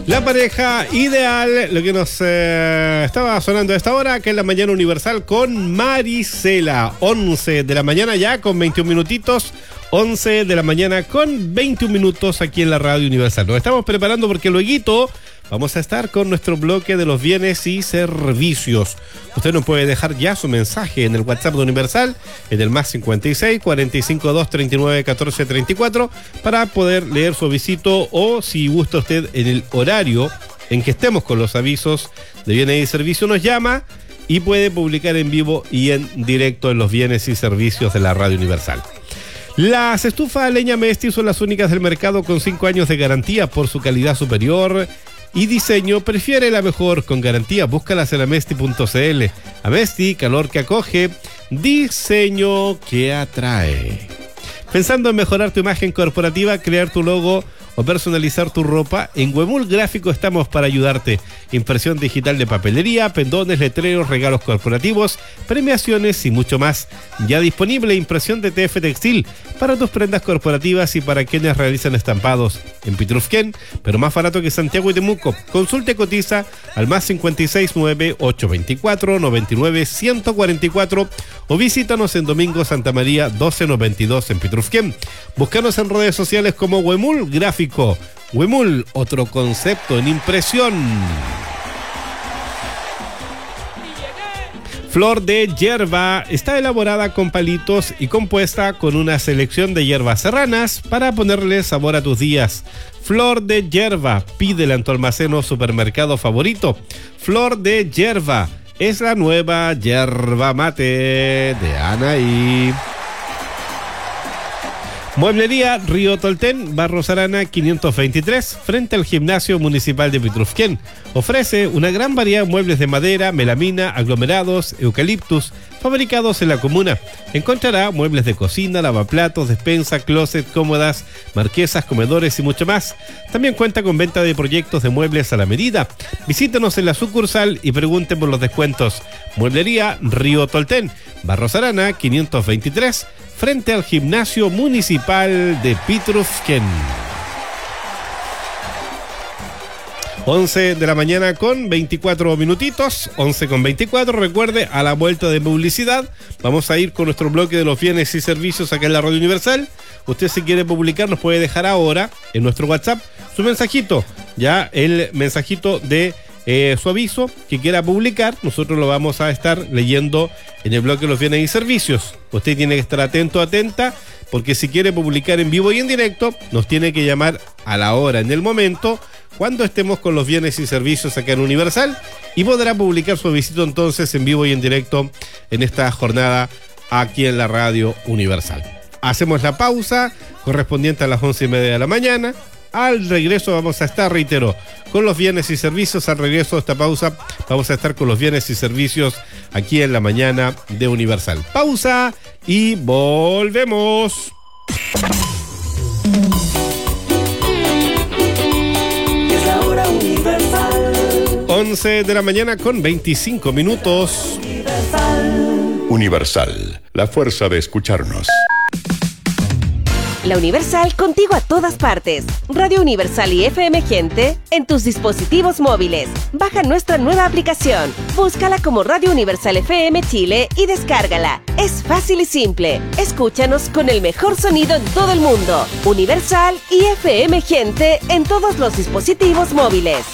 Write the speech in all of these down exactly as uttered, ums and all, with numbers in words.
La pareja ideal, lo que nos eh, estaba sonando a esta hora, que es la Mañana Universal con Marisela. once de la mañana ya con veintiún minutitos. once de la mañana con veintiún minutos aquí en la Radio Universal. Nos estamos preparando porque lueguito vamos a estar con nuestro bloque de los bienes y servicios. Usted nos puede dejar ya su mensaje en el WhatsApp de Universal, en el más cincuenta y seis, cuarenta y cinco, dos, treinta y nueve, catorce, treinta y cuatro, para poder leer su avisito, o si gusta usted en el horario en que estemos con los avisos de bienes y servicios, nos llama y puede publicar en vivo y en directo en los bienes y servicios de la Radio Universal. Las estufas a leña Mesti son las únicas del mercado con cinco años de garantía por su calidad superior y diseño. Prefiere la mejor con garantía. Búscalas en amesti punto cl. Amesti, calor que acoge, diseño que atrae. Pensando en mejorar tu imagen corporativa, crear tu logo o personalizar tu ropa, en Huemul Gráfico estamos para ayudarte. Impresión digital de papelería, pendones, letreros, regalos corporativos, premiaciones y mucho más. Ya disponible impresión de T F Textil para tus prendas corporativas y para quienes realizan estampados en Pitrufquén, pero más barato que Santiago y Temuco. Consulte, cotiza al más cincuenta y seis, nueve, ocho veinticuatro, noventa y nueve, ciento cuarenta y cuatro o visítanos en Domingo Santa María doce noventa y dos en Pitrufquén. Búscanos en redes sociales como Huemul Gráfico. Huemul, otro concepto en impresión. Flor de hierba está elaborada con palitos y compuesta con una selección de hierbas serranas para ponerle sabor a tus días. Flor de hierba, pídela en tu almacén o supermercado favorito. Flor de hierba es la nueva yerba mate de Anaí. Mueblería Río Tolten, Barros Arana quinientos veintitrés, frente al Gimnasio Municipal de Pitrufquén. Ofrece una gran variedad de muebles de madera, melamina, aglomerados, eucaliptus, fabricados en la comuna. Encontrará muebles de cocina, lavaplatos, despensa, closet, cómodas, marquesas, comedores y mucho más. También cuenta con venta de proyectos de muebles a la medida. Visítenos en la sucursal y pregunten por los descuentos. Mueblería Río Tolten, Barros Arana quinientos veintitrés, frente al Gimnasio Municipal de Pitrufquén. once de la mañana con veinticuatro minutitos, once con veinticuatro. Recuerde, a la vuelta de publicidad vamos a ir con nuestro bloque de los bienes y servicios acá en la Radio Universal. Usted, si quiere publicar, nos puede dejar ahora en nuestro WhatsApp su mensajito, ya el mensajito de Eh, su aviso que quiera publicar. Nosotros lo vamos a estar leyendo en el bloque de los bienes y servicios. Usted tiene que estar atento, atenta, porque si quiere publicar en vivo y en directo, nos tiene que llamar a la hora, en el momento, cuando estemos con los bienes y servicios acá en Universal, y podrá publicar su avisito entonces en vivo y en directo en esta jornada aquí en la Radio Universal. Hacemos la pausa correspondiente a las once y media de la mañana. Al regreso vamos a estar, reitero, con los bienes y servicios. Al regreso de esta pausa vamos a estar con los bienes y servicios aquí en la mañana de Universal. Pausa y volvemos. Es la hora Universal. once de la mañana con veinticinco minutos. Universal. Universal, la fuerza de escucharnos. La Universal, contigo a todas partes. Radio Universal y F M Gente en tus dispositivos móviles. Baja nuestra nueva aplicación. Búscala como Radio Universal F M Chile y descárgala. Es fácil y simple. Escúchanos con el mejor sonido en todo el mundo. Universal y F M Gente en todos los dispositivos móviles.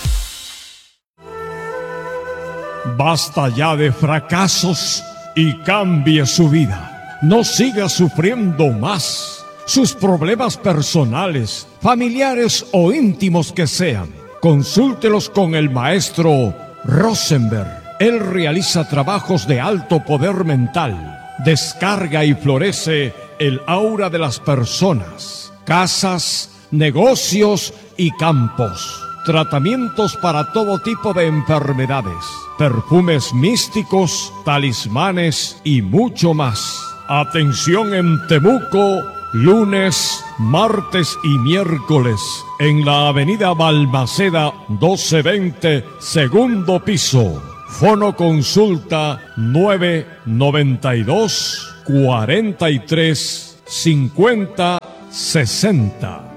Basta ya de fracasos y cambie su vida. No siga sufriendo más. Sus problemas personales, familiares o íntimos que sean, consúltelos con el maestro Rosenberg. Él realiza trabajos de alto poder mental, descarga y florece el aura de las personas, casas, negocios y campos. Tratamientos para todo tipo de enfermedades, perfumes místicos, talismanes y mucho más. Atención en Temuco, lunes, martes y miércoles, en la avenida Balmaceda doce veinte, segundo piso. Fono consulta nueve noventa y dos, cuarenta y tres, cincuenta, sesenta.